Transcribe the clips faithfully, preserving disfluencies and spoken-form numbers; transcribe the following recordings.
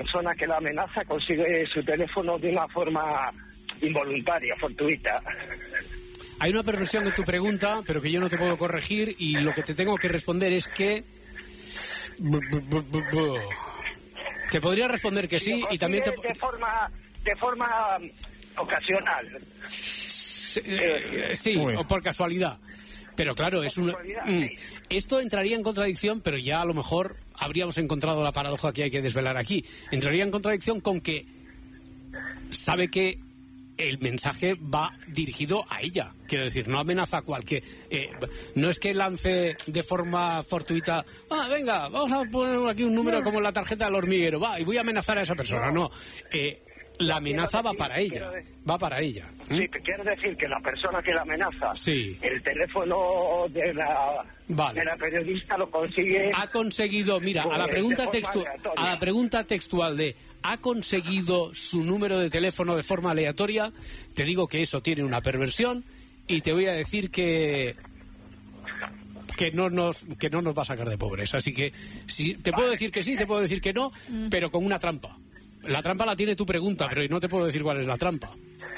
persona que la amenaza consigue su teléfono de una forma involuntaria, fortuita. Hay una perversión en tu pregunta, pero que yo no te puedo corregir, y lo que te tengo que responder es que... Te podría responder que sí, y también te... De forma, de forma ocasional. Sí, eh, sí o por casualidad. Pero claro, es un... Mm, esto entraría en contradicción, pero ya a lo mejor habríamos encontrado la paradoja que hay que desvelar aquí. Entraría en contradicción con que sabe que el mensaje va dirigido a ella. Quiero decir, no amenaza a cualquier... Eh, no es que lance de forma fortuita, ah, venga, vamos a poner aquí un número como en la tarjeta del hormiguero, va, y voy a amenazar a esa persona. No, eh, la amenaza va para ella, va para ella. Sí, quiero decir que la persona que la amenaza, sí, el teléfono de la, vale, de la periodista lo consigue... Ha conseguido, mira, a la pregunta textu a la pregunta textual de ¿ha conseguido su número de teléfono de forma aleatoria? Te digo que eso tiene una perversión, y te voy a decir que que no nos que no nos va a sacar de pobres. Así que si te puedo decir que sí, te puedo decir que no, pero con una trampa. La trampa la tiene tu pregunta, pero no te puedo decir cuál es la trampa.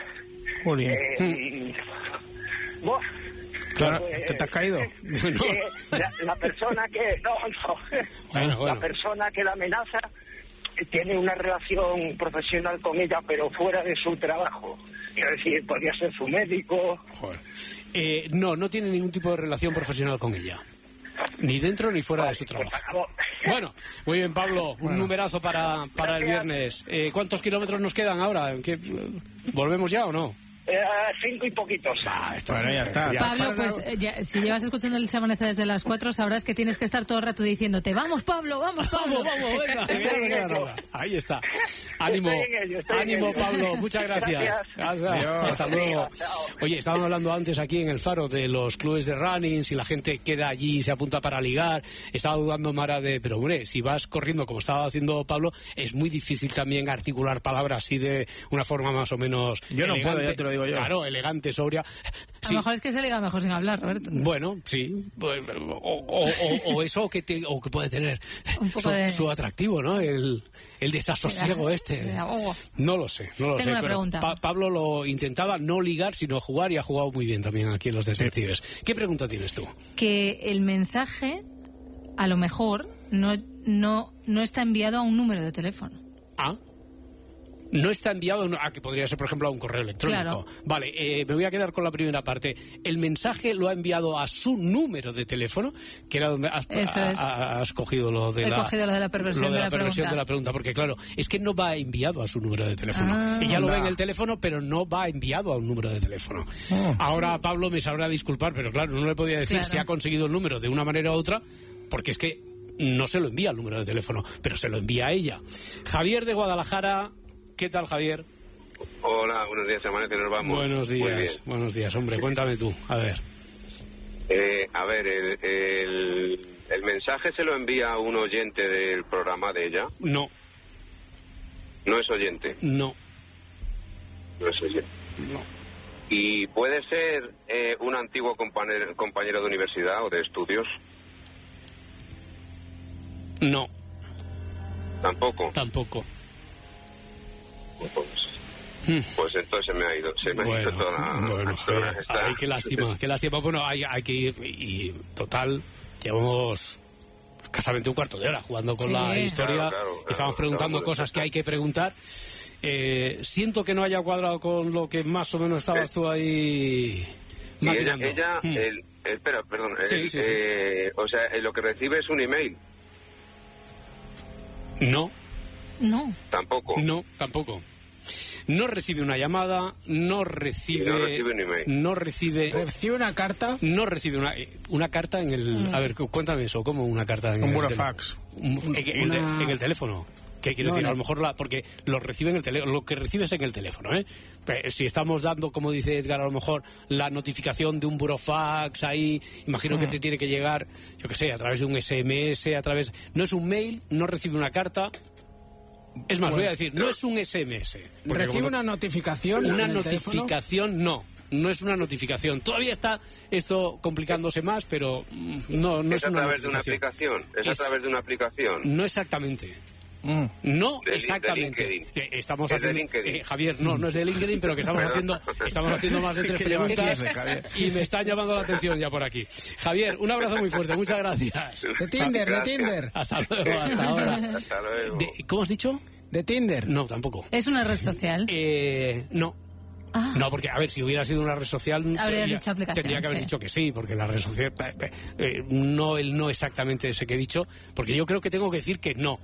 Muy bien. Eh, mm. Bueno, claro, pues, ¿te, te has caído? Eh, no. eh, la, la persona que... No, no. Bueno, bueno. La persona que la amenaza tiene una relación profesional con ella, pero fuera de su trabajo. Quiero decir, podría ser su médico. Joder. Eh, no, no tiene ningún tipo de relación profesional con ella. Ni dentro ni fuera de su trabajo. Bueno, muy bien, Pablo. Un bueno. numerazo para, para el viernes. Eh, ¿Cuántos kilómetros nos quedan ahora? ¿Qué, ¿Volvemos ya o no? Eh, cinco y poquitos. Ah, esto bueno, ya está. Ya Pablo, está. pues ya, si llevas escuchando el Se Amanece desde las cuatro, sabrás que tienes que estar todo el rato diciéndote, vamos Pablo, vamos Pablo, vamos, venga, venga, venga. Ahí está. Ánimo, ello, ánimo Pablo, muchas gracias. gracias. gracias. Hasta luego. Oye, estábamos hablando antes aquí en el Faro de los clubes de running, si la gente queda allí y se apunta para ligar. Estaba dudando Mara de, pero hombre, si vas corriendo como estaba haciendo Pablo, es muy difícil también articular palabras así de una forma más o menos Yo no elegante. puedo, ya te lo digo yo. Claro, elegante, sobria. Sí. A lo mejor es que se liga mejor sin hablar, Roberto. Bueno, sí. O, o, o, o eso que, te, o que puede tener un poco su, de... su atractivo, ¿no? El, el desasosiego de este. De no lo sé, no lo Tengo sé. Una pero pregunta. Pa Pablo lo intentaba no ligar, sino jugar, y ha jugado muy bien también aquí en Los Detectives. Sí. ¿Qué pregunta tienes tú? Que el mensaje, a lo mejor, no, no, no está enviado a un número de teléfono. Ah. No está enviado a que podría ser, por ejemplo, a un correo electrónico. Claro. Vale, eh, me voy a quedar con la primera parte. El mensaje lo ha enviado a su número de teléfono, que era donde has, Eso es. a, has cogido lo de He la, cogido lo de la perversión, lo de de la, la, perversión pregunta. de la pregunta, porque claro, es que no va enviado a su número de teléfono. Ah, Ella lo anda. ve en el teléfono, pero no va enviado a un número de teléfono. Oh. Ahora Pablo me sabrá disculpar, pero claro, no le podía decir Claro. si ha conseguido el número de una manera u otra, porque es que no se lo envía al número de teléfono, pero se lo envía a ella. Javier de Guadalajara, ¿qué tal, Javier? Hola, buenos días, Amanece, nos vamos. Buenos días, buenos días, hombre, cuéntame tú, a ver. Eh, a ver, el, el, el mensaje se lo envía a un oyente del programa de ella. No. No es oyente. No. No es oyente. No. ¿Y puede ser eh, un antiguo compañero, compañero de universidad o de estudios? No. Tampoco. Tampoco. Pues, pues entonces se me ha ido, se me bueno, ha ido toda la... Bueno, toda oye, esta... ay, qué lástima, qué lástima. Bueno, hay, hay que ir, y, y total, llevamos escasamente un cuarto de hora jugando con sí. la historia. Claro, claro, claro, Estamos preguntando claro, cosas claro. que hay que preguntar. Eh, siento que no haya cuadrado con lo que más o menos estabas tú ahí Y ella, maquinando. ella Mm. el, espera, perdón, Sí, el, sí, sí. eh, o sea, eh, lo que recibe es un email. No, No. Tampoco. no, tampoco. No recibe una llamada, no recibe... Y no recibe un email. No recibe... ¿Recibe una carta? No recibe una, una carta en el... Mm. A ver, cu- cuéntame eso, ¿cómo una carta en Un el burofax. teléfono? En, en- Una- en el teléfono. ¿Qué quiero No, decir? no. A lo mejor la... Porque lo recibe en el teléfono, lo que recibes en el teléfono, ¿eh? Pero si estamos dando, como dice Edgar, a lo mejor la notificación de un burofax ahí, imagino que te tiene que llegar, yo qué sé, a través de un ese eme ese, a través... No es un mail, no recibe una carta... Es más, voy a decir, no es un ese eme ese. porque ¿Recibe como- una notificación? Una en el teléfono? notificación, no. No es una notificación. Todavía está esto complicándose más, pero mm, no, no es, es a una través de una notificación. aplicación. Es, Es- a través de una aplicación. No exactamente. Mm. No de, exactamente. De eh, estamos es haciendo, de eh, Javier, no, no es de LinkedIn, pero que estamos haciendo, estamos haciendo más de tres preguntas y me están llamando la atención ya por aquí. Javier, un abrazo muy fuerte, muchas gracias. De Tinder, de Tinder. Hasta luego, hasta ahora. Hasta luego. De, ¿Cómo has dicho? De Tinder. No, tampoco. ¿Es una red social? Eh, no. Ah. No, porque, a ver, si hubiera sido una red social, Habrías tendría, dicho aplicación, tendría que haber sí. dicho que sí, porque la red social, eh, eh, no el no exactamente ese que he dicho, porque yo creo que tengo que decir que no.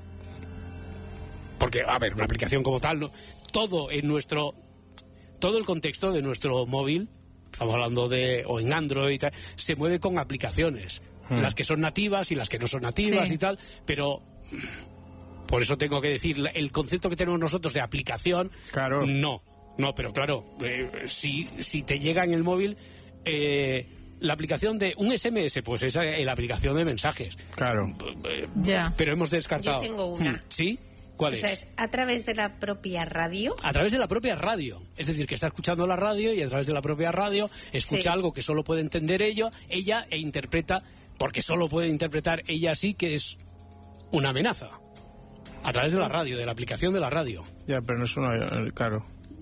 Porque, a ver, una aplicación como tal, no, todo en nuestro, todo el contexto de nuestro móvil, estamos hablando de, o en Android, tal, se mueve con aplicaciones, hmm. las que son nativas y las que no son nativas sí. y tal, pero... Por eso tengo que decir, el concepto que tenemos nosotros de aplicación, claro. no, no, pero claro, eh, si, si te llega en el móvil eh, la aplicación de un S M S, pues esa es la aplicación de mensajes. Claro. Eh, Ya. Pero hemos descartado. Yo tengo una. ¿Sí? ¿Cuál O es? sea, es a través de la propia radio. A través de la propia radio. Es decir, que está escuchando la radio y a través de la propia radio escucha Sí. algo que solo puede entender ello, ella e interpreta, porque solo puede interpretar ella sí que es una amenaza. A través de la radio, de la aplicación de la radio. Ya, pero no es una... Claro.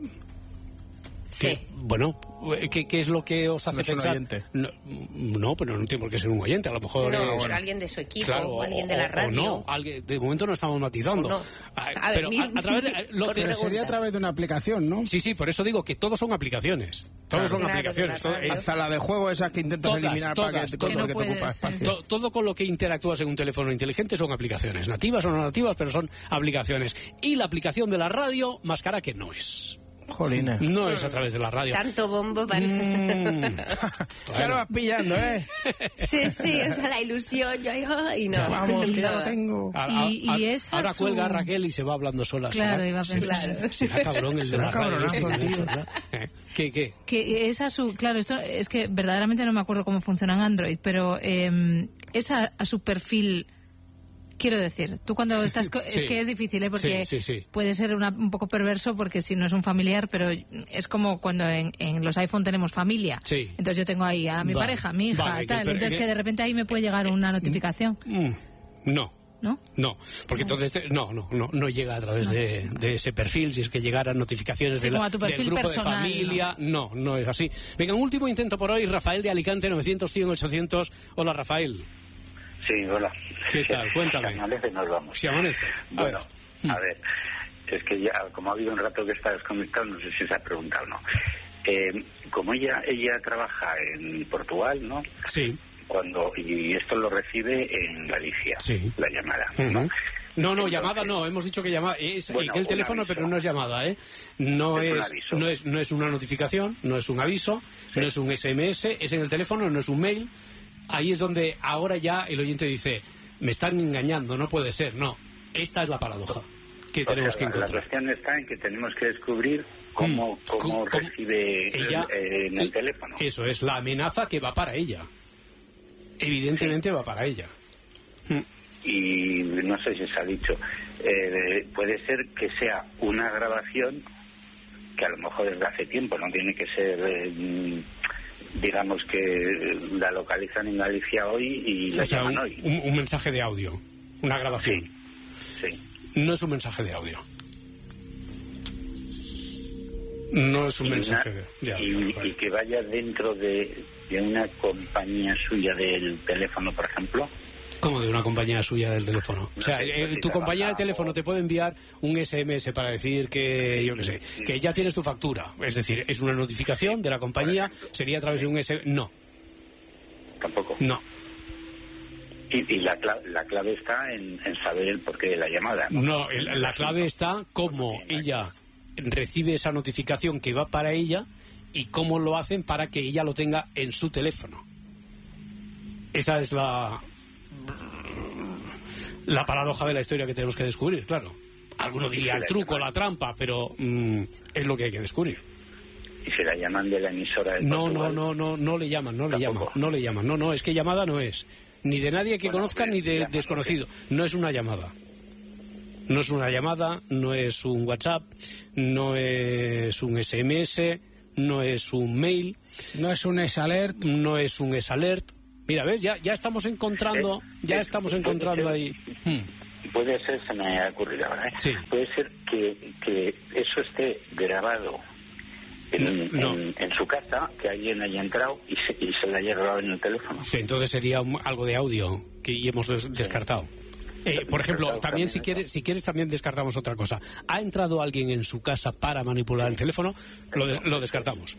Sí. ¿Qué? Bueno, ¿qué, ¿qué es lo que os hace No es un pensar? oyente. No, no, pero no tiene por qué ser un oyente. A lo mejor No, es... bueno, alguien de su equipo, Claro, o alguien o- de la o radio. no, alguien, de momento no estamos matizando. O no. Ah, A ver, pero mi- a, a través de... Lo, por pero Pero sería a través de una aplicación, ¿no? Sí, sí, por eso digo que todos son aplicaciones. Todos Claro. son Claro, aplicaciones. de la todo, eh, radio. Hasta la de juego esas que intentas Todas, eliminar todas, para que, todas. todo Que que no te ocupa puedes, espacio. to- todo con lo que interactúas en un teléfono inteligente son aplicaciones. Nativas o no nativas, pero son aplicaciones. Y la aplicación de la radio, más cara que no es. Jolines. No es a través de la radio. Tanto bombo para... Mm. Ya lo vas pillando, ¿eh? Sí, sí, o sea, la ilusión, yo ay, y no. Vamos, que ya lo nada. tengo. A- a- Y- y a- esa ahora su- cuelga Raquel y se va hablando sola. Claro, ¿será? iba a pensar. Será- será cabrón el de Será la radio. cabronazo, este, tío. ¿verdad? ¿Eh? ¿Qué, qué? Que esa su... Claro, esto es que verdaderamente no me acuerdo cómo funciona en Android, pero eh, esa a su perfil... Quiero decir, tú cuando estás... co- Sí. Es que es difícil, ¿eh? Porque Sí, sí, sí. puede ser una- un poco perverso porque si no es un familiar, pero es como cuando en, en los iPhone tenemos familia. Sí. Entonces yo tengo ahí a mi Vale. pareja, a mi hija, Vale, que tal. per- Entonces que- que de repente ahí me puede llegar una notificación, Mm, no. ¿no? No, porque entonces te- no, no, no, no llega a través de, de ese perfil. Si es que llegaran notificaciones Sí, de la- como a tu del perfil grupo personal, de familia, no. no, es así. Venga, un último intento por hoy. Rafael de Alicante, novecientos, cien, ochocientos. Hola, Rafael. Sí, hola. ¿Qué tal? Cuéntame. Si amanece, nos vamos. Si amanece. A Bueno, ver. a ver, es que ya, como ha habido un rato que está desconectado, no sé si se ha preguntado o no. Eh, como ella ella trabaja en Portugal, ¿no? Sí. Cuando y esto lo recibe en Galicia, Sí. la llamada, Ujú. ¿no? No, no, Entonces, llamada no, hemos dicho que llamada es Bueno, que el un teléfono, aviso. pero no es llamada, ¿eh? No Es un es, aviso. no es no es una notificación, no es un aviso, Sí. no es un S M S, es en el teléfono, no es un mail. Ahí es donde ahora ya el oyente dice, me están engañando, no puede ser, no. Esta es la paradoja que o tenemos sea, que la- encontrar. La cuestión está en que tenemos que descubrir cómo, Mm. cómo ¿Cómo- cómo- recibe ella el- eh, en el eh, teléfono. Eso es la amenaza que va para ella. Evidentemente va para ella. Y no sé si se ha dicho, eh, puede ser que sea una grabación que a lo mejor es de hace tiempo, no tiene que ser, eh, mm, digamos que la localizan en Galicia hoy y la O sea, llaman un, hoy. un- un mensaje de audio, una grabación. Sí, No es un mensaje de audio. No es un Y mensaje una- de, de audio. y, Rafael. y que vaya dentro de, de una compañía suya del teléfono, por ejemplo. Como de una compañía suya del teléfono. O sea, No sé, eh, si tu compañía de trabaja teléfono o- te puede enviar un S M S para decir que, yo qué sé, que ya tienes tu factura. Es decir, es una notificación de la compañía, sería a través de un S M S. No, Tampoco. no. Y, y la, cla- la clave está en, en saber el porqué de la llamada. No, el- la clave está cómo ella recibe esa notificación que va para ella y cómo lo hacen para que ella lo tenga en su teléfono. Esa es la la paradoja de la historia que tenemos que descubrir, claro. Alguno diría el truco, la trampa, pero mm, es lo que hay que descubrir. Y se la llaman de la emisora de No, no, Portugal. no, no, no le llaman, no le llaman, Tampoco. no le llaman, no, no, es que llamada no es. Ni de nadie que Bueno, conozca pues, ni de llaman, desconocido. No es una llamada. No es una llamada, no es un WhatsApp, no es un S M S, no es un mail, No es un S-Alert. no es un S-Alert. Mira, ¿ves? Ya, ya estamos encontrando, Eh, ya eh, estamos puede encontrando ser- ahí. Hmm. puede ser, se me ha ocurrido ahora, ¿eh? Sí. Puede ser que, que eso esté grabado en, no. en, en su casa, que alguien haya entrado y se, y se le haya grabado en el teléfono. Sí, entonces sería un, algo de audio que y hemos des, descartado. Eh, por ejemplo, también si quieres, si quieres también descartamos otra cosa. ¿Ha entrado alguien en su casa para manipular el teléfono? Lo, de, lo descartamos.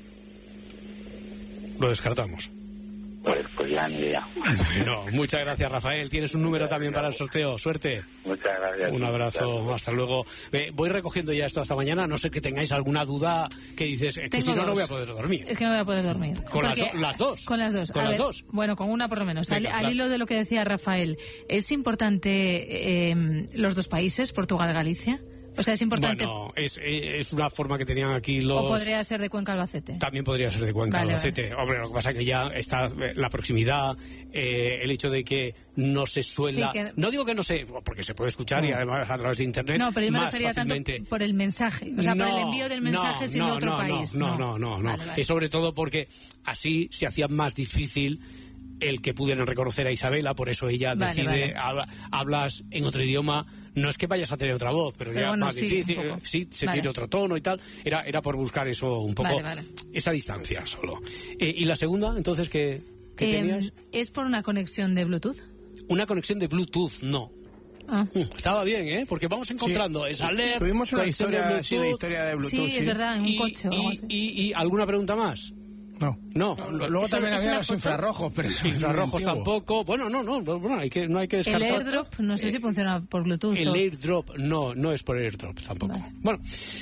Lo descartamos. Pues, pues ya ni idea. No, muchas gracias, Rafael. Tienes un número también para el sorteo. Suerte. Muchas gracias. Un abrazo. Hasta luego. Eh, voy recogiendo ya esto hasta mañana. No sé que tengáis alguna duda que dices eh, que si no, no voy a poder dormir. Es que no voy a poder dormir. ¿Con las, do las dos? Con las dos. ¿Con a las ver, dos? Bueno, con una por lo menos. Venga, al, al la... hilo de lo que decía Rafael, ¿es importante eh, los dos países, Portugal y Galicia? O sea, es importante... Bueno, es, es una forma que tenían aquí los... ¿O podría ser de Cuenca Albacete? También podría ser de Cuenca vale, Albacete. Vale. Hombre, lo que pasa es que ya está la proximidad, eh, el hecho de que no se suela... Sí, que... No digo que no se... porque se puede escuchar no. y además a través de Internet. No, pero yo me más refería fácilmente... tanto por el mensaje. O sea, no, por el envío del mensaje no, siendo no, otro no, país. No, no, no, no. no, vale, no. vale. Es sobre todo porque así se hacía más difícil el que pudieran reconocer a Isabela, por eso ella vale, decide, vale. Habla, hablas en otro idioma, no es que vayas a tener otra voz, pero, pero ya bueno, más sí, difícil, sí, se vale. tiene otro tono y tal, era, era por buscar eso un poco, vale, vale. esa distancia solo. Eh, ¿Y la segunda, entonces, qué, qué eh, tenías? ¿Es por una conexión de Bluetooth? Una conexión de Bluetooth, no. Ah. Estaba bien, ¿eh? Porque vamos encontrando sí. esa alert, tuvimos una historia de, sí, de historia de Bluetooth. Sí, sí, es verdad, en un y, coche. Y, y, y, ¿alguna pregunta más? No. No. no luego también había los infrarrojos, pero infrarrojos tampoco. Bueno, no, no, bueno, hay que, no hay que descartar. El airdrop, no sé si funciona por Bluetooth. El o... airdrop, no, no es por airdrop tampoco. Vale. Bueno,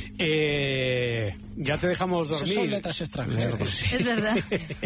eh, ya te dejamos dormir. Son letras extranjeras. Sí. Es verdad.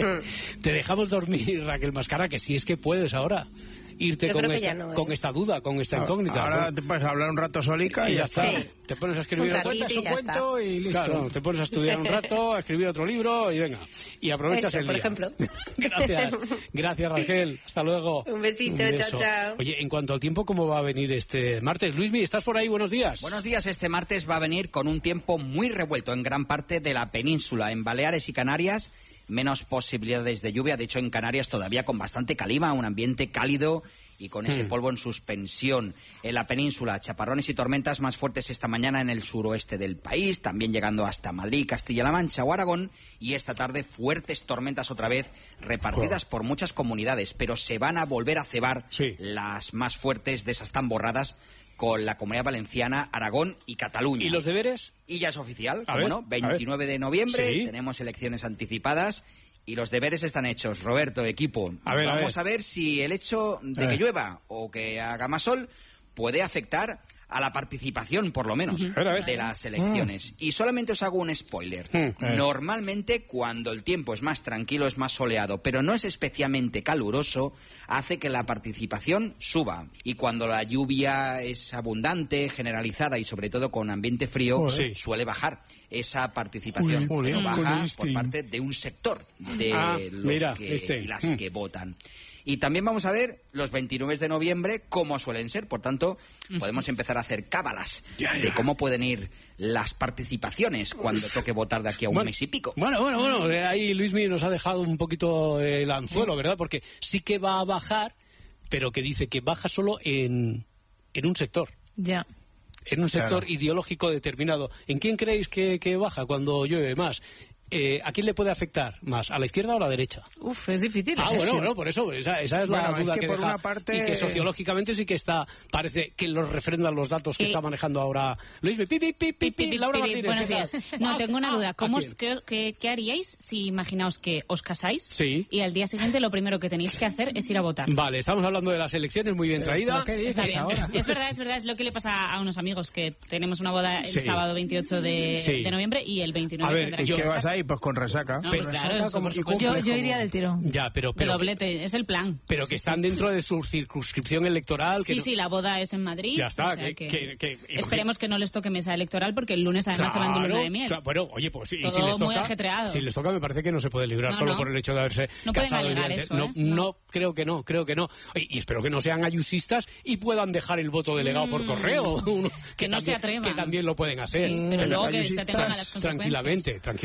Te dejamos dormir, Raquel Mascara, que si es que puedes ahora irte con esta, no, ¿eh? con esta duda, con esta incógnita. Ahora ¿no? te puedes hablar un rato solica y, y ya está. Sí. Te pones a escribir un otro y su cuento está. y listo. Claro, te pones a estudiar un rato, a escribir otro libro y venga. Y aprovechas Eso, el por día. ejemplo. Gracias. Gracias, Raquel. Hasta luego. Un besito, un chao, chao. Oye, en cuanto al tiempo, ¿cómo va a venir este martes? Luismi, ¿estás por ahí? Buenos días. Buenos días. Este martes va a venir con un tiempo muy revuelto en gran parte de la península. En Baleares y Canarias, menos posibilidades de lluvia. De hecho, en Canarias todavía con bastante calima, un ambiente cálido y con ese polvo en suspensión. En la península, chaparrones y tormentas más fuertes esta mañana en el suroeste del país, también llegando hasta Madrid, Castilla-La Mancha o Aragón, y esta tarde fuertes tormentas otra vez repartidas por muchas comunidades, pero se van a volver a cebar sí. las más fuertes de esas tan borradas con la Comunidad Valenciana, Aragón y Cataluña. ¿Y los deberes? Y ya es oficial, a ¿cómo ver, no? veintinueve de noviembre, sí. tenemos elecciones anticipadas. Y los deberes están hechos. Roberto, equipo, a ver, vamos a ver. a ver si el hecho de que llueva o que haga más sol puede afectar a la participación, por lo menos, uh-huh. a ver, a ver. de las elecciones. Uh-huh. Y solamente os hago un spoiler. Uh-huh. Normalmente, cuando el tiempo es más tranquilo, es más soleado, pero no es especialmente caluroso, hace que la participación suba. Y cuando la lluvia es abundante, generalizada y sobre todo con ambiente frío, sí. suele bajar esa participación. Uy, pero baja este. por parte de un sector de ah, los mira, que, este. las mm. que votan. Y también vamos a ver los veintinueve de noviembre cómo suelen ser. Por tanto, podemos empezar a hacer cábalas ya, ya. de cómo pueden ir las participaciones cuando toque votar de aquí a un bueno, mes y pico. Bueno, bueno, bueno. Ahí Luismi nos ha dejado un poquito el anzuelo, ¿verdad? Porque sí que va a bajar, pero que dice que baja solo en, en un sector. Ya. En un sector claro. ideológico determinado. ¿En quién creéis que, que baja cuando llueve más? Eh, ¿A quién le puede afectar más? ¿A la izquierda o a la derecha? Uf, es difícil. Ah, ¿eh? bueno, sí. bueno, por eso, esa, esa es bueno, la duda es que, que por deja. Una parte... Y que sociológicamente sí que está, parece que los refrendan los datos que eh... está manejando ahora Luis. Pi, pi, pi, pi, pi, Laura Martínez. Buenos días. No, tengo una duda. ¿Cómo os, qué, qué, ¿Qué haríais si imaginaos que os casáis sí. y al día siguiente lo primero que tenéis que hacer es ir a votar? Vale, estamos hablando de las elecciones, muy bien traída. ¿Qué dices ahora? Es verdad, es verdad, es lo que le pasa a unos amigos que tenemos una boda el sí. sábado veintiocho de, sí. de noviembre y el veintinueve. A ver, ¿y qué vas ahí? Pues con resaca. No, pero claro, eso, por supuesto. Yo, yo iría del tirón. Ya, pero, pero de doblete, es el plan. Pero que están dentro de su circunscripción electoral. Que sí, no... sí, la boda es en Madrid. Ya está. O sea que, que que, que, esperemos que no les toque mesa electoral porque el lunes además claro, se van de luna de miel. Claro, bueno, oye, pues sí, todo si les toca, muy ajetreado. Si les toca, me parece que no se puede librar no, solo no. por el hecho de haberse no casado. Pueden alegar eso, no, ¿eh? no, no, creo que no, creo que no. Oye, y espero que no sean ayusistas y puedan dejar el voto delegado mm, por correo. Uno, que, que no también, se atrevan. Que también lo pueden hacer. Sí, pero pero luego que se atengan a las consecuencias. Tranquilamente, tranquilamente.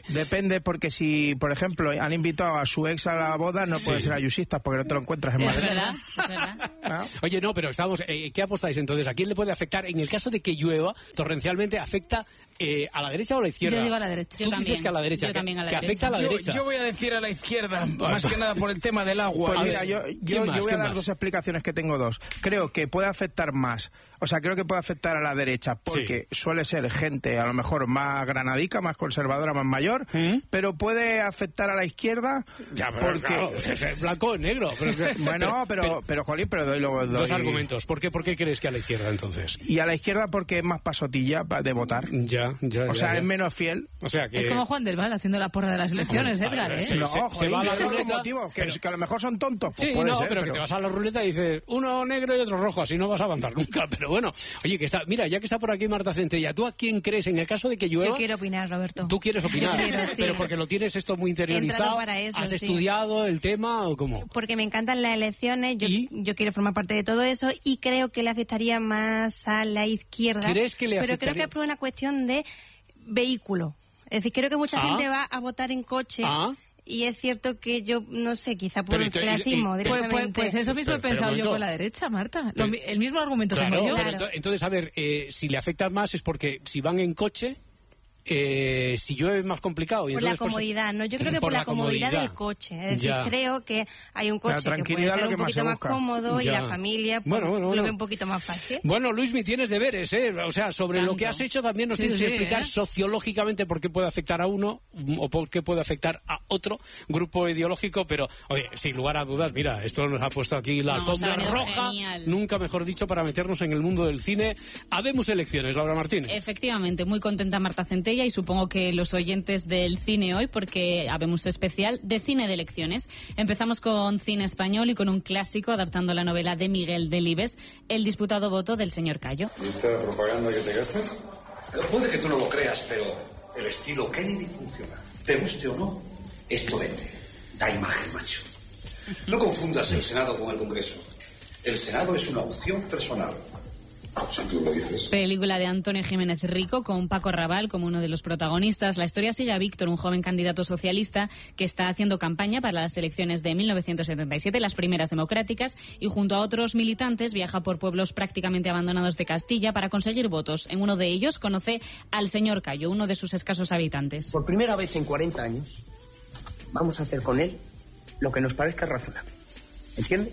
Depende, porque si, por ejemplo, han invitado a su ex a la boda, no Sí. puede ser ayusista porque no te lo encuentras en Es Madrid. verdad, es verdad. ¿Ah? Oye, no, pero estamos, eh, ¿qué apostáis entonces? ¿A quién le puede afectar? En el caso de que llueva torrencialmente, ¿afecta eh, a la derecha o a la izquierda? Yo digo a la derecha. Tú Yo dices también. que a la derecha, Yo que, también a la que derecha. afecta a la Yo, derecha. yo voy a decir a la izquierda, más que nada por el tema del agua. Pues A mira, ver, yo, ¿quién yo, más? yo voy a ¿Quién dar más? dos explicaciones que tengo dos. Creo que puede afectar más, o sea, creo que puede afectar a la derecha porque suele ser gente a lo mejor más granadica, más conservadora, más mayor, ¿Mm? pero puede afectar a la izquierda Ya, pero porque... claro, es- es blanco o negro. Pero, Bueno, pero, pero, Jolín, pero doy luego... Dos doy- argumentos. ¿Por qué, ¿Por qué crees que a la izquierda entonces? Y a la izquierda porque es más pasotilla pa- de votar. Ya, ya, O ya, sea, ya. es menos fiel. O sea que... Es como Juan del Val haciendo la porra de las elecciones, Hombre, Edgar, a ver, ¿eh? sí. No, se- se Jolín, va a la yo creo que ruleta, motivo, que, pero- que a lo mejor son tontos. Pues Sí, puede no, ser, pero, que te vas a la ruleta y dices uno negro y otro rojo, así no vas a avanzar nunca. Pero bueno, oye, que está, mira, ya que está por aquí Marta Centella, ¿tú a quién crees en el caso de que llueva? Yo quiero opinar, Roberto. ¿Tú quieres opinar? Yo quiero, sí. Pero porque lo tienes esto muy He interiorizado. entrado para eso, ¿Has sí. estudiado el tema o cómo? Porque me encantan las elecciones, yo, ¿Y? yo quiero formar parte de todo eso y creo que le afectaría más a la izquierda. ¿Crees que le Pero afectaría? creo que es por una cuestión de vehículo. Es decir, creo que mucha Ah. gente va a votar en coche. Ah. Y es cierto que yo, no sé, quizá por Pero el ento- y- clasismo y- Pues, pues, directamente. pues eso mismo Pero- he pero pensado un yo momento. con la derecha, Marta. Lo Pero- mi- el mismo argumento Claro, tengo yo. pero Claro. ento- entonces, a ver, eh, si le afecta más es porque si van en coche, eh, si llueve es más complicado. Y Por la entonces, pues, comodidad, ¿no? Yo creo que por, la comodidad, del coche. Es decir, Ya. creo que hay un La coche que puede tranquilidad ser es lo un que más poquito se más busca. cómodo y Ya. la familia pues, Bueno, bueno, lo bueno. ve un poquito más fácil. Bueno, Luismi, tienes deberes, ¿eh? O sea, sobre lo Tanto. que has hecho también nos Sí, tienes sí, que explicar ¿eh? sociológicamente por qué puede afectar a uno mm, o por qué puede afectar a otro grupo ideológico, pero, oye, sin lugar a dudas, mira, esto nos ha puesto aquí la No, os ha alfombra venido roja, genial. nunca mejor dicho, para meternos en el mundo del cine. Habemos elecciones, Laura Martínez. Efectivamente, muy contenta Marta Centella y supongo que los oyentes del cine hoy, porque habemos especial de cine de elecciones. Empezamos con cine español y con un clásico adaptando la novela de Miguel Delibes, El disputado voto del señor Cayo. ¿Esta propaganda que te gastas? Puede que tú no lo creas, pero el estilo Kennedy funciona. Te guste o no, esto vende. Da imagen, macho. No confundas el Senado con el Congreso. El Senado es una opción personal. Si tú lo dices. Película de Antonio Jiménez Rico con Paco Raval como uno de los protagonistas. La historia sigue a Víctor, un joven candidato socialista que está haciendo campaña para las elecciones de mil novecientos setenta y siete, las primeras democráticas, y junto a otros militantes viaja por pueblos prácticamente abandonados de Castilla para conseguir votos. En uno de ellos conoce al señor Cayo, uno de sus escasos habitantes. Por primera vez en cuarenta años vamos a hacer con él lo que nos parezca razonable. ¿Entiende?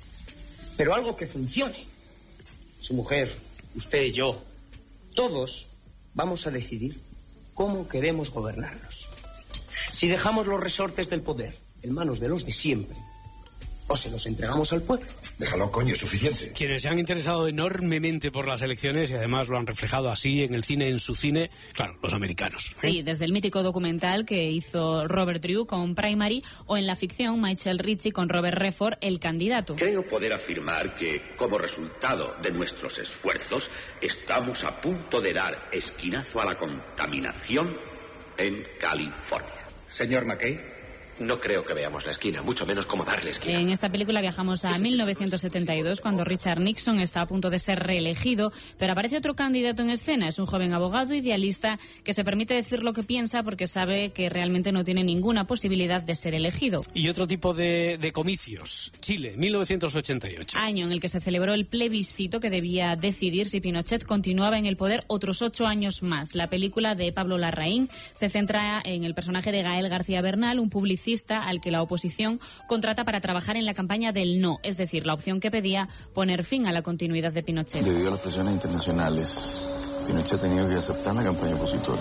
Pero algo que funcione. Su mujer, usted, yo, todos vamos a decidir cómo queremos gobernarnos. Si dejamos los resortes del poder en manos de los de siempre, o se los entregamos al pueblo. Déjalo, coño, es suficiente. Quienes se han interesado enormemente por las elecciones y además lo han reflejado así en el cine, en su cine, claro, los americanos. Sí, desde el mítico documental que hizo Robert Drew con Primary o en la ficción Michael Ritchie con Robert Redford, El candidato. Creo poder afirmar que, como resultado de nuestros esfuerzos, estamos a punto de dar esquinazo a la contaminación en California. Señor McKay. No creo que veamos la esquina, mucho menos cómo darle esquina. En esta película viajamos a mil novecientos setenta y dos, cuando Richard Nixon está a punto de ser reelegido, pero aparece otro candidato en escena. Es un joven abogado idealista que se permite decir lo que piensa porque sabe que realmente no tiene ninguna posibilidad de ser elegido. Y otro tipo de, de comicios. Chile, mil novecientos ochenta y ocho. Año en el que se celebró el plebiscito que debía decidir si Pinochet continuaba en el poder otros ocho años más. La película de Pablo Larraín se centra en el personaje de Gael García Bernal, un publicista al que la oposición contrata para trabajar en la campaña del no, es decir, la opción que pedía poner fin a la continuidad de Pinochet. Debido a las presiones internacionales, Pinochet ha tenido que aceptar la campaña opositora.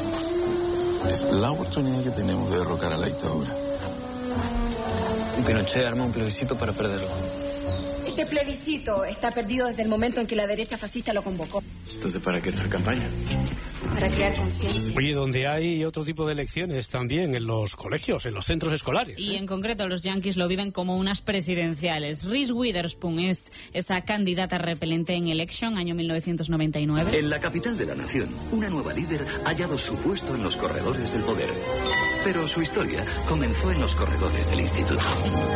Es la oportunidad que tenemos de derrocar a la dictadura. Y Pinochet arma un plebiscito para perderlo. Este plebiscito está perdido desde el momento en que la derecha fascista lo convocó. Entonces, ¿para qué esta campaña? Para crear conciencia. Oye, donde hay otro tipo de elecciones también, en los colegios, en los centros escolares. Y ¿eh? en concreto los Yankees lo viven como unas presidenciales. Reese Witherspoon es esa candidata repelente en Election, año mil novecientos noventa y nueve. En la capital de la nación, una nueva líder ha hallado su puesto en los corredores del poder. Pero su historia comenzó en los corredores del instituto.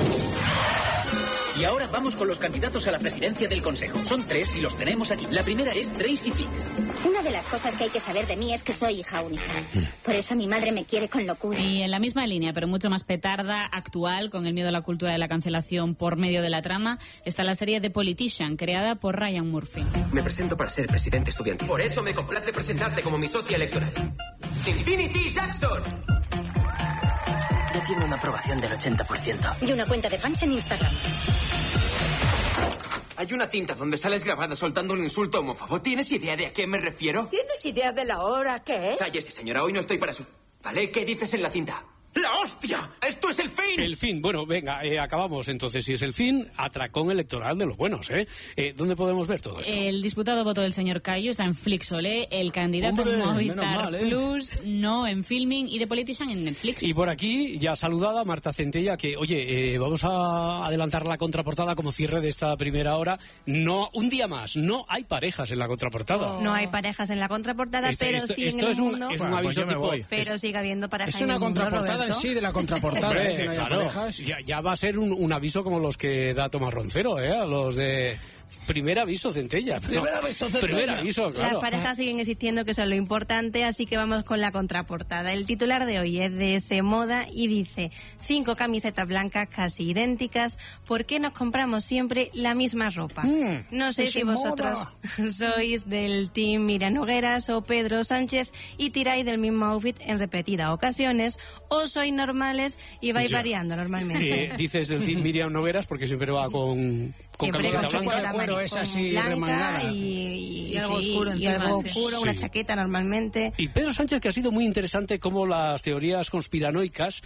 Y ahora vamos con los candidatos a la presidencia del Consejo. Son tres y los tenemos aquí. La primera es Tracy Fick. Una de las cosas que hay que saber de mí es que soy hija única. Por eso mi madre me quiere con locura. Y en la misma línea, pero mucho más petarda, actual, con el miedo a la cultura de la cancelación por medio de la trama, está la serie The Politician, creada por Ryan Murphy. Me presento para ser presidente estudiantil. Por eso me complace presentarte como mi socia electoral. ¡Infinity Jackson! Ya tiene una aprobación del ochenta por ciento. Y una cuenta de fans en Instagram. Hay una cinta donde sales grabada soltando un insulto homófobo. ¿Tienes idea de a qué me refiero? ¿Tienes idea de la hora que es? Cállese, señora. Hoy no estoy para su... ¿Vale? ¿Qué dices en la cinta? ¡La hostia! ¡Esto es el fin! El fin. Bueno, venga, eh, acabamos entonces. Si es el fin, atracón electoral de los buenos, ¿eh? eh ¿Dónde podemos ver todo esto? El disputado voto del señor Cayo está en Flixolé, el candidato Hombre, en Movistar mal, ¿eh? Plus, no en Filming, y The Politician en Netflix. Y por aquí, ya saludada, Marta Centella, que, oye, eh, vamos a adelantar la contraportada como cierre de esta primera hora. No, un día más, no hay parejas en la contraportada. No hay parejas en la contraportada, Este- pero esto- sí esto en el es un- mundo. es un Bueno, aviso pues yo me tipo- voy. Pero es- sigue habiendo parejas Es en una el mundo, contraportada en Roberto. sí de la contraportada. Hombre, ¿eh? Que no haya claro, parejas. ya, ya va a ser un, un aviso como los que da Tomás Roncero, ¿eh? A los de primer aviso Centella. No, Primer aviso, Centella. Primer aviso, claro. Las parejas siguen existiendo, que eso es lo importante, así que vamos con la contraportada. El titular de hoy es de ese Moda y dice: cinco camisetas blancas casi idénticas, ¿por qué nos compramos siempre la misma ropa? Mm, no sé ese si vosotros sois del team Miriam Nogueras o Pedro Sánchez y tiráis del mismo outfit en repetidas ocasiones, o sois normales y vais Ya. variando normalmente. Eh, dices del team Miriam Nogueras porque siempre va con, con Siempre camiseta con blanca. chaqueta cuero, mari- esa con así, blanca remangada. y, y, Y algo sí, oscuro y encima, algo sí. oscuro, una Sí. chaqueta normalmente. Y Pedro Sánchez, que ha sido muy interesante cómo las teorías conspiranoicas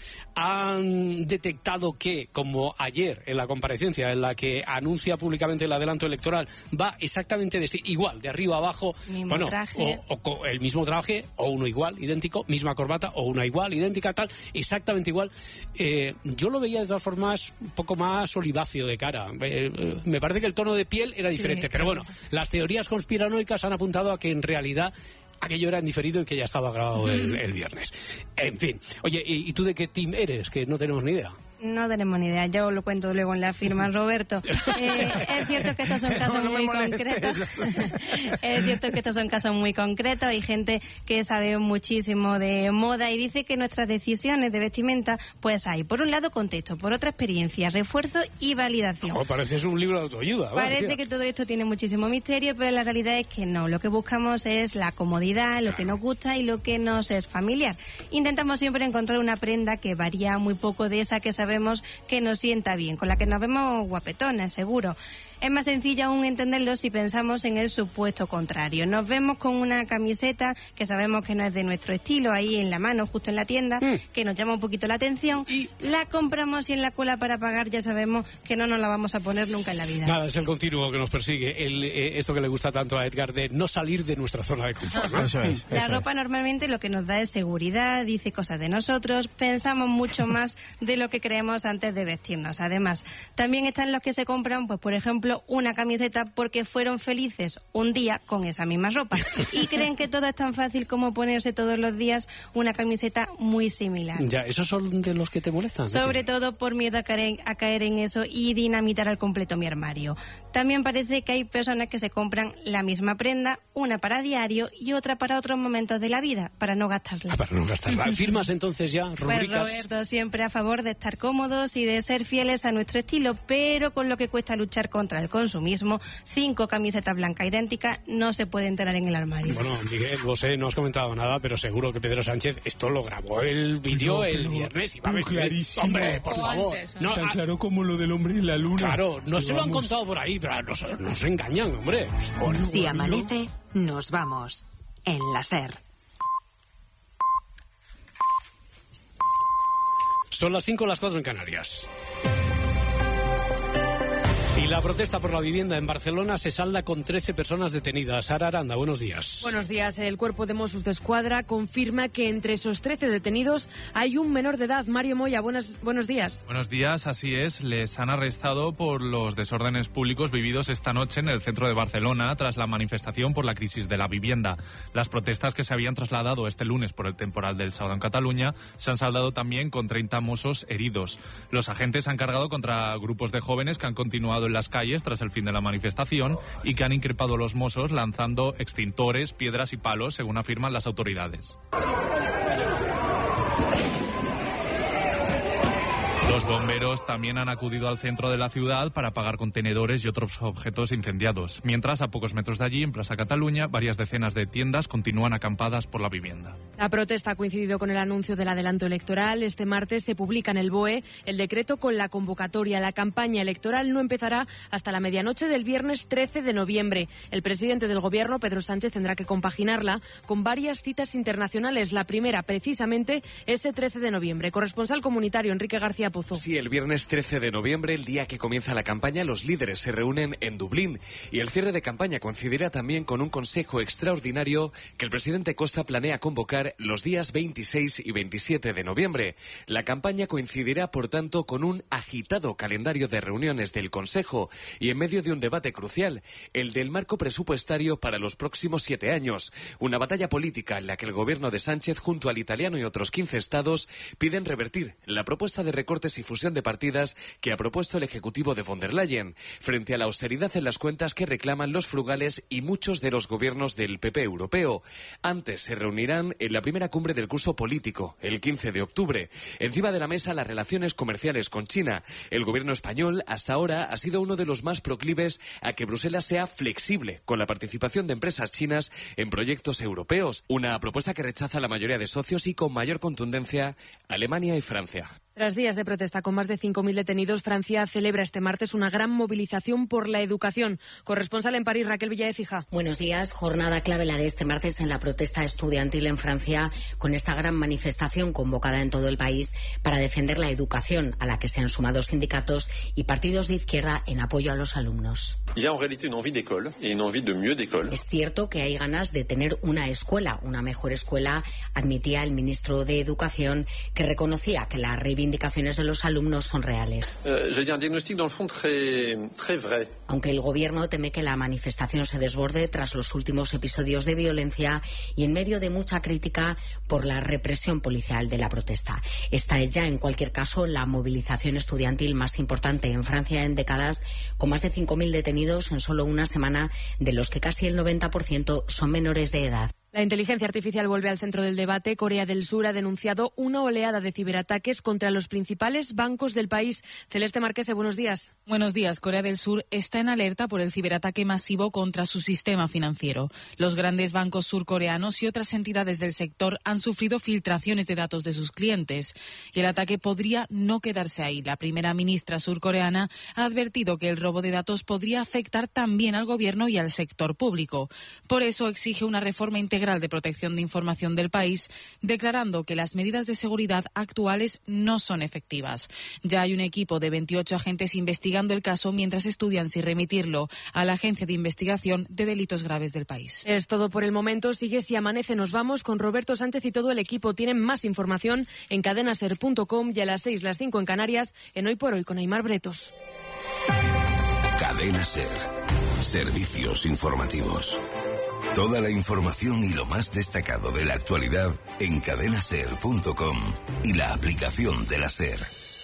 han detectado que, como ayer en la comparecencia en la que anuncia públicamente el adelanto electoral, va exactamente de, igual, de arriba a abajo, Mismo bueno, traje. O, o co- el mismo traje, o uno igual, idéntico, misma corbata, o una igual, idéntica, tal, exactamente igual. Eh, yo lo veía de todas formas un poco más oliváceo de cara. Eh, eh, me parece que el tono de piel era Sí, diferente, pero claro. bueno, las teorías conspiranoicas han apuntado a que en realidad aquello era en diferido y que ya estaba grabado el, el viernes. En fin. Oye, ¿y, y tú de qué team eres? Que no tenemos ni idea. No tenemos ni idea, yo lo cuento luego en la firma, Roberto. Eh, es cierto que estos son casos No, no me muy molestes. concretos. Es cierto que estos son casos muy concretos. Hay gente que sabe muchísimo de moda y dice que nuestras decisiones de vestimenta, pues hay, por un lado, contexto, por otra, experiencia, refuerzo y validación. Oh, pareces un libro de autoayuda. vale, Parece tía. que todo esto tiene muchísimo misterio, pero la realidad es que no. Lo que buscamos es la comodidad, lo que nos gusta y lo que nos es familiar. Intentamos siempre encontrar una prenda que varía muy poco de esa que sabemos que nos sienta bien, con la que nos vemos guapetones, seguro. Es más sencillo aún entenderlo si pensamos en el supuesto contrario. Nos vemos con una camiseta que sabemos que no es de nuestro estilo, ahí en la mano, justo en la tienda, que nos llama un poquito la atención, la compramos y en la cola para pagar ya sabemos que no nos la vamos a poner nunca en la vida. Nada, es el continuo que nos persigue. El, eh, esto que le gusta tanto a Edgar de no salir de nuestra zona de confort. ¿no? Eso es. La eso ropa normalmente lo que nos da es seguridad, dice cosas de nosotros, pensamos mucho más de lo que creemos antes de vestirnos. Además, también están los que se compran, pues por ejemplo, una camiseta porque fueron felices un día con esa misma ropa y creen que todo es tan fácil como ponerse todos los días una camiseta muy similar. Ya, ¿esos son de los que te molestan? Sobre todo por miedo a caer, a caer en eso y dinamitar al completo mi armario. También parece que hay personas que se compran la misma prenda, una para diario y otra para otros momentos de la vida, para no gastarla. Ah, para no gastarla. ¿Firmas entonces ya? Pues Rubricas. Roberto, siempre a favor de estar cómodos y de ser fieles a nuestro estilo, pero con lo que cuesta luchar contra el consumismo, cinco camisetas blancas idénticas no se pueden tener en el armario. Bueno, Miguel, lo sé, no has comentado nada, pero seguro que Pedro Sánchez esto lo grabó el vídeo el viernes y va a pero vestir. clarísimo. Hombre, por O favor. antes, No, Tan ah, claro como lo del hombre y la luna. claro, no Que se lo han vamos. contado por ahí, pero nos, nos engañan, hombre. Joder. Si amanece, nos vamos. En la SER. Son las cinco, las cuatro en Canarias. Y la protesta por la vivienda en Barcelona se salda con trece personas detenidas. Sara Aranda, buenos días. Buenos días. El cuerpo de Mossos de Escuadra confirma que entre esos trece detenidos hay un menor de edad. Mario Moya, buenas, buenos días. Buenos días, así es. Les han arrestado por los desórdenes públicos vividos esta noche en el centro de Barcelona tras la manifestación por la crisis de la vivienda. Las protestas que se habían trasladado este lunes por el temporal del sábado en Cataluña se han saldado también con treinta mossos heridos. Los agentes han cargado contra grupos de jóvenes que han continuado en las las calles tras el fin de la manifestación y que han increpado a los Mossos lanzando extintores, piedras y palos, según afirman las autoridades. Los bomberos también han acudido al centro de la ciudad para apagar contenedores y otros objetos incendiados. Mientras, a pocos metros de allí, en Plaza Cataluña, varias decenas de tiendas continúan acampadas por la vivienda. La protesta ha coincidido con el anuncio del adelanto electoral. Este martes se publica en el B O E el decreto con la convocatoria. La campaña electoral no empezará hasta la medianoche del viernes trece de noviembre. El presidente del Gobierno, Pedro Sánchez, tendrá que compaginarla con varias citas internacionales. La primera, precisamente, ese trece de noviembre. Corresponsal comunitario, Enrique García Pozo. Sí, el viernes trece de noviembre, el día que comienza la campaña, los líderes se reúnen en Dublín y el cierre de campaña coincidirá también con un consejo extraordinario que el presidente Costa planea convocar los días veintiséis y veintisiete de noviembre. La campaña coincidirá, por tanto, con un agitado calendario de reuniones del Consejo y en medio de un debate crucial, el del marco presupuestario para los próximos siete años. Una batalla política en la que el gobierno de Sánchez, junto al italiano y otros quince estados, piden revertir la propuesta de recortes y fusión de partidas que ha propuesto el Ejecutivo de von der Leyen, frente a la austeridad en las cuentas que reclaman los frugales y muchos de los gobiernos del P P europeo. Antes se reunirán en la primera cumbre del curso político, el quince de octubre. Encima de la mesa, las relaciones comerciales con China. El gobierno español, hasta ahora, ha sido uno de los más proclives a que Bruselas sea flexible con la participación de empresas chinas en proyectos europeos. Una propuesta que rechaza la mayoría de socios y, con mayor contundencia, Alemania y Francia. Tras días de protesta con más de cinco mil detenidos, Francia celebra este martes una gran movilización por la educación. Corresponsal en París, Raquel Villaécija. Buenos días. Jornada clave la de este martes en la protesta estudiantil en Francia, con esta gran manifestación convocada en todo el país para defender la educación, a la que se han sumado sindicatos y partidos de izquierda en apoyo a los alumnos. Es cierto que hay ganas de tener una escuela, una mejor escuela, admitía el ministro de Educación, que reconocía que la reivindicación indicaciones de los alumnos son reales. Aunque el gobierno teme que la manifestación se desborde tras los últimos episodios de violencia y en medio de mucha crítica por la represión policial de la protesta. Esta es ya, en cualquier caso, la movilización estudiantil más importante en Francia en décadas, con más de cinco mil detenidos en solo una semana, de los que casi el noventa por ciento son menores de edad. La inteligencia artificial vuelve al centro del debate. Corea del Sur ha denunciado una oleada de ciberataques contra los principales bancos del país. Celeste Marquese, buenos días. Buenos días. Corea del Sur está en alerta por el ciberataque masivo contra su sistema financiero. Los grandes bancos surcoreanos y otras entidades del sector han sufrido filtraciones de datos de sus clientes. Y el ataque podría no quedarse ahí. La primera ministra surcoreana ha advertido que el robo de datos podría afectar también al gobierno y al sector público. Por eso exige una reforma integral de protección de información del país, declarando que las medidas de seguridad actuales no son efectivas. Ya hay un equipo de veintiocho agentes investigando el caso mientras estudian si remitirlo a la Agencia de Investigación de Delitos Graves del país. Es todo por el momento. Sigue Si Amanece. Nos vamos con Roberto Sánchez y todo el equipo. Tienen más información en cadenaser punto com y a las seis, las cinco en Canarias, en Hoy por Hoy con Aimar Bretos. Cadena Ser. Servicios informativos. Toda la información y lo más destacado de la actualidad en cadenaser punto com y la aplicación de la Ser.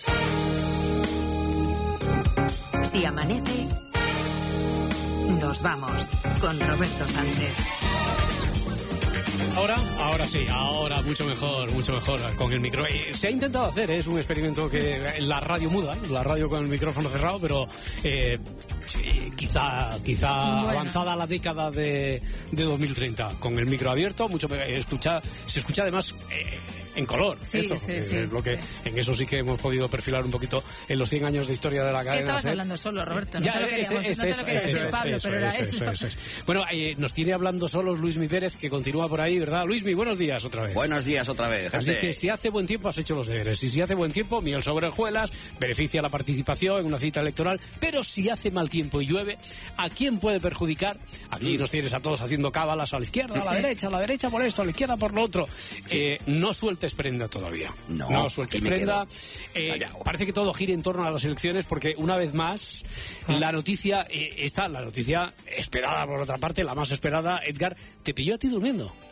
Si amanece, nos vamos con Roberto Sánchez. Ahora, ahora sí, ahora mucho mejor, mucho mejor con el micro. Eh, se ha intentado hacer, ¿eh? Es un experimento que la radio muda, ¿eh? La radio con el micrófono cerrado, pero eh, sí, quizá, quizá bueno. avanzada la década de, de dos mil treinta, con el micro abierto, mucho escucha, se escucha además eh, en color. Sí, esto, sí, eh, sí, lo que, sí. En eso sí que hemos podido perfilar un poquito en los cien años de historia de la cadena. Estabas ¿eh? hablando solo, Roberto, no ya, te lo queríamos, ese, no te ese, lo querías ese, decir, Pablo, eso, pero era eso, eso. eso, eso. Bueno, eh, nos tiene hablando solos Luismi Pérez, que continúa por ahí, ¿verdad? Luismi, buenos días otra vez. Buenos días otra vez, gente. Así que si hace buen tiempo has hecho los deberes. Y si hace buen tiempo, miel sobre hojuelas, beneficia la participación en una cita electoral. Pero si hace mal tiempo y llueve, ¿a quién puede perjudicar? Aquí nos tienes a todos haciendo cábalas a la izquierda, a la derecha, a la derecha por esto, a la izquierda por lo otro. Eh, no sueltes prenda todavía. No, no sueltes prenda. Eh, parece que todo gira en torno a las elecciones porque una vez más ah. la noticia, eh, está la noticia esperada por otra parte, la más esperada. Edgar, ¿te pilló a ti durmiendo?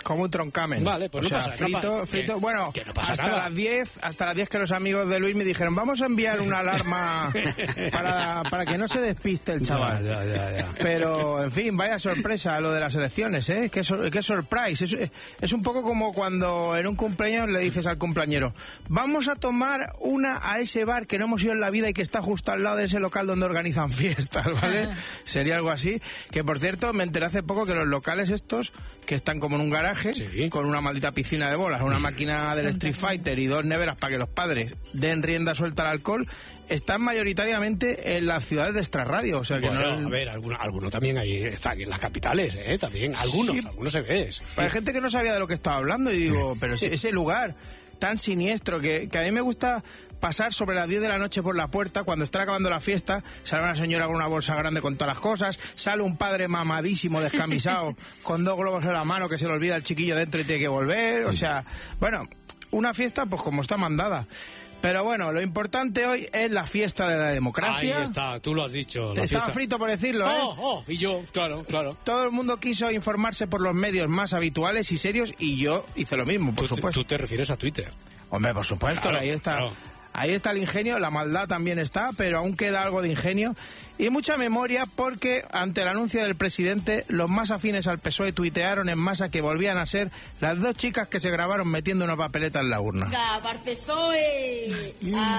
Como un troncamen. Vale, pues o no sea, pasa, frito, no pa- frito, que- bueno, que no pasa hasta nada. las diez, hasta las diez que los amigos de Luis me dijeron, vamos a enviar una alarma para, para que no se despiste el chaval. Ya, ya, ya, ya. Pero, en fin, vaya sorpresa lo de las elecciones, ¿eh? Qué, sor- qué surprise. Es, es un poco como cuando en un cumpleaños le dices al cumpleañero, vamos a tomar una a ese bar que no hemos ido en la vida y que está justo al lado de ese local donde organizan fiestas, ¿vale? Sería algo así. Que, por cierto, me enteré hace poco que los locales estos, que están como en un garaje, con una maldita piscina de bolas, una máquina del Street Fighter y dos neveras para que los padres den rienda suelta al alcohol, están mayoritariamente en las ciudades de extrarradio. O sea que Bueno, no... a ver, alguno, alguno también ahí está, en las capitales, ¿eh? También, algunos, Sí. algunos se ve. sí. Hay gente que no sabía de lo que estaba hablando y digo, pero ese, ese lugar tan siniestro que, que a mí me gusta pasar sobre las diez de la noche por la puerta cuando está acabando la fiesta, sale una señora con una bolsa grande con todas las cosas, sale un padre mamadísimo descamisado con dos globos en la mano que se le olvida el chiquillo dentro y tiene que volver, o sea, bueno, una fiesta pues como está mandada. Pero bueno, lo importante hoy es la fiesta de la democracia. Ahí está, tú lo has dicho. La Estaba fiesta. frito por decirlo, ¿eh? Oh, oh, y yo, claro, claro. Todo el mundo quiso informarse por los medios más habituales y serios y yo hice lo mismo, por Tú, supuesto. tú te refieres a Twitter. Hombre, por supuesto, Claro, ahí está. claro. Ahí está el ingenio, la maldad también está, pero aún queda algo de ingenio y mucha memoria porque ante el anuncio del presidente, los más afines al P S O E tuitearon en masa que volvían a ser las dos chicas que se grabaron metiendo una papeleta en la urna. Para el P S O E.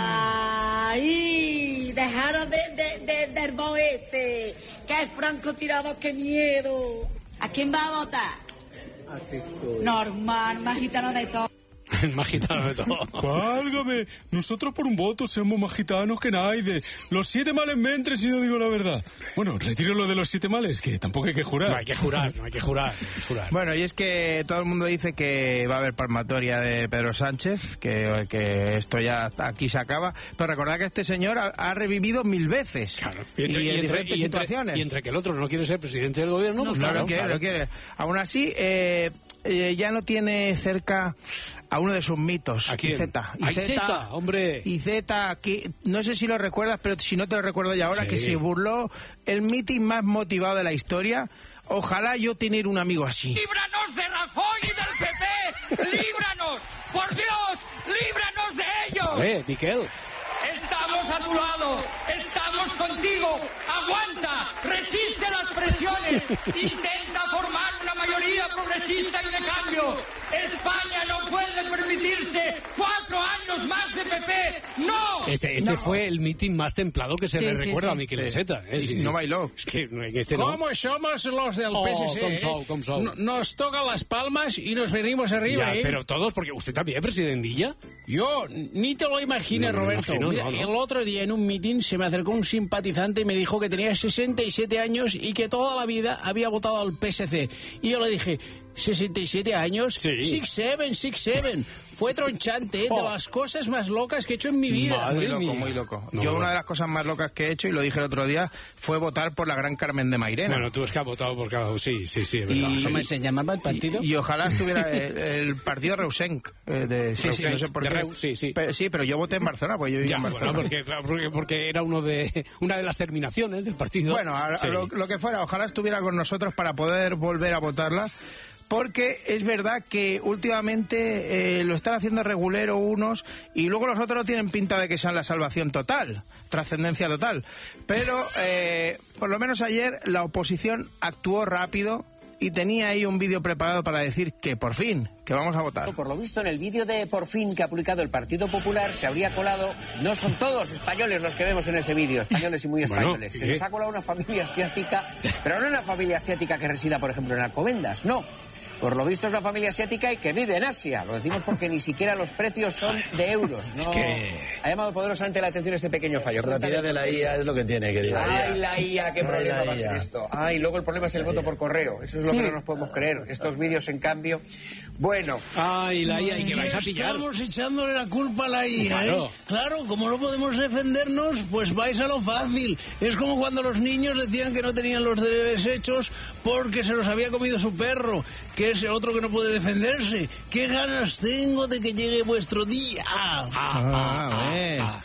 Ahí, dejaros de, de, de, del boete, que es francotirador, qué miedo. ¿A quién va a votar? Al P S O E. Normal, más gitano de todo. El más gitano de todo. Válgame, nosotros por un voto somos más gitanos que nadie. Los siete males me entren si no digo la verdad. Bueno, retiro lo de los siete males, que tampoco hay que jurar. No hay que jurar, no hay que jurar, hay que jurar. Bueno, y es que todo el mundo dice que va a haber palmatoria de Pedro Sánchez, que, que esto ya aquí se acaba, pero recordad que este señor ha, ha revivido mil veces. Claro. Y, Y entre, en y entre- diferentes y entre- situaciones. y entre que el otro no quiere ser presidente del gobierno, No, pues no claro, lo quiere, claro. lo quiere. Aún así, eh, eh, ya no tiene cerca a uno de sus mitos. ¿A quién? Izeta. A Izeta, hombre. Izeta, que no sé si lo recuerdas, pero si no te lo recuerdo ya ahora, Sí. que se burló el mitin más motivado de la historia. Ojalá yo tener un amigo así. ¡Líbranos de Rajoy y del P P! ¡Líbranos! ¡Por Dios! ¡Líbranos de ellos! Eh, Miquel. Estamos a tu lado, estamos contigo. Aguanta, resiste las presiones, intenta formar una mayoría progresista y de cambio. España no puede permitirse cuatro años más de P P. ¡No! Este, este No. fue el mitin más templado que se Sí, le sí, recuerda sí. a Miquel Sí. Iceta. Eh, Y sí, no sí. bailó. Es que no, en este no. ¿Cómo somos los del Oh, P S C? com eh? sou, com sou. No- Nos tocan las palmas y nos venimos arriba, Ya, ¿eh? pero todos, porque usted también, presidentilla. Yo ni te lo imagines, No me lo Roberto. imagino, Mira, no, no. el otro día en un mitin se me acercó un simpatizante y me dijo que tenía sesenta y siete años y que toda la vida había votado al P S C. Y yo le dije, ¿sesenta y siete años? Sí. Six seven, six seven. Fue tronchante, ¿eh? Oh. De las cosas más locas que he hecho en mi vida. Muy loco, muy loco. No, Yo no. una de las cosas más locas que he hecho, y lo dije el otro día, fue votar por la gran Carmen de Mairena. Bueno, tú es que has votado por cada... Sí, sí, sí, es verdad. Y- ¿Cómo se llamaba el partido? Y, y ojalá estuviera el, el partido Reusenc. eh, de, sí, sí, no sé por de qué. Reus, sí, sí. Pero, sí, pero yo voté en Barcelona, pues yo viví Ya, en bueno, Barcelona. porque, claro, porque, porque era uno de, una de las terminaciones del partido. Bueno, a- a Sí. lo, lo que fuera, ojalá estuviera con nosotros para poder volver a votarla. Porque es verdad que últimamente eh, lo están haciendo regulero unos y luego los otros no tienen pinta de que sean la salvación total, trascendencia total. Pero eh, por lo menos ayer la oposición actuó rápido y tenía ahí un vídeo preparado para decir que por fin, que vamos a votar. Por lo visto, en el vídeo de Por fin que ha publicado el Partido Popular se habría colado, no son todos españoles los que vemos en ese vídeo, españoles y muy Bueno, españoles. ¿y Se qué? les ha colado una familia asiática, pero no una familia asiática que resida, por ejemplo, en Alcobendas, no. Por lo visto es una familia asiática y que vive en Asia. Lo decimos porque ni siquiera los precios son de euros. No. Es que- Ha llamado poderosamente la atención este pequeño fallo. La rapidez de la I A es lo que tiene, querida. Ay, la I A, qué Ay, problema la va a I ser A. esto. Ay, luego el problema es el voto por correo. Eso es lo que no nos podemos creer. Estos vídeos, en cambio, bueno. Ay, la I A, y que vais a pillar. Estamos echándole la culpa a la I A, Claro. ¿eh? Claro, como no podemos defendernos, pues vais a lo fácil. Es como cuando los niños decían que no tenían los deberes hechos porque se los había comido su perro, que es el otro que no puede defenderse. ¡Qué ganas tengo de que llegue vuestro día! Ah, a ver.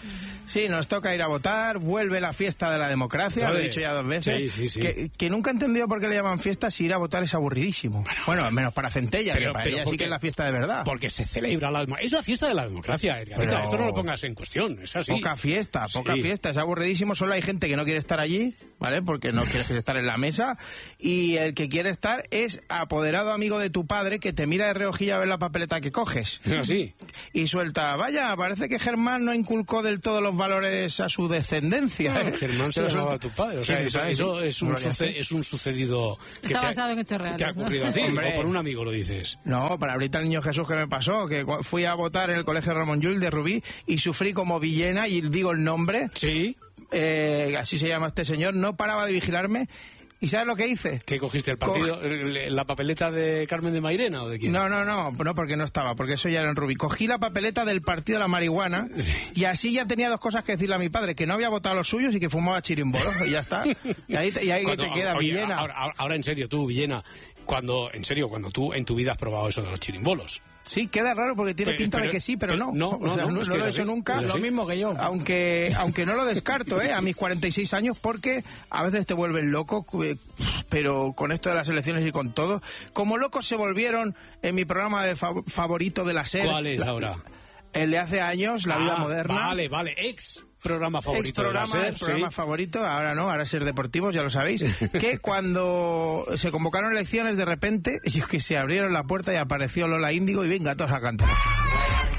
Sí, nos toca ir a votar, vuelve la fiesta de la democracia, ¿Sabe? lo he dicho ya dos veces. Sí, sí, sí. Que, que nunca he entendido por qué le llaman fiesta si ir a votar es aburridísimo. Bueno, bueno menos para Centella, pero, que para pero ella sí que es la fiesta de verdad. Porque se celebra la democracia. Es la fiesta de la democracia, Edgarita. Pero- Esto no lo pongas en cuestión, es así. Poca fiesta, poca Sí. fiesta, es aburridísimo, solo hay gente que no quiere estar allí, ¿vale? Porque no quieres estar en la mesa, y el que quiere estar es apoderado amigo de tu padre que te mira de reojillo a ver la papeleta que coges. Así. Y suelta, vaya, parece que Germán no inculcó del todo los valores a su descendencia. ¿eh? Germán se Te lo llamaba a suelta- tu padre. O sea, Sí, mi eso, padre, eso sí. es, un Gloria suce- a es un sucedido que Está te ha- basado en hechos reales. te ha ¿no? ocurrido a ti, Hombre. o por un amigo lo dices. No, para ahorita el niño Jesús que me pasó, que cu- fui a votar en el colegio Ramón Llull de Rubí y sufrí como villena, y digo el nombre. Sí. Eh, así se llama este señor, no paraba de vigilarme. ¿Y sabes lo que hice? ¿Qué cogiste? ¿El partido, el- la papeleta de Carmen de Mairena o de quién? No, no, no, no, porque no estaba, porque eso ya era en Rubí. Cogí la papeleta del partido de la marihuana y así ya tenía dos cosas que decirle a mi padre, que no había votado los suyos y que fumaba chirimbolos, y ya está. Y ahí, te- y ahí Cuando- te queda, oye, Villena. Ahora, ahora- ahora en serio, tú, Villena, cuando, en serio, cuando tú en tu vida has probado eso de los chirimbolos. Sí, queda raro porque tiene Pero- pinta pero- de que sí, pero, pero no. no, O sea, no, no, no, es no que lo es he hecho así, nunca. es Lo así. mismo que yo. Aunque, aunque no lo descarto, ¿eh? A mis cuarenta y seis años, porque a veces te vuelven loco, eh, pero con esto de las elecciones y con todo. Como locos se volvieron en mi programa de fav- favorito de la serie. ¿Cuál es ahora? El de hace años, La Vida Ah, Moderna. Vale, vale, ex programa favorito. Ex programa, de la SER, el programa sí. favorito, ahora no, ahora Ser Deportivos, ya lo sabéis, que cuando se convocaron elecciones, de repente, ellos que se abrieron la puerta y apareció Lola Índigo y venga, todos a cantar.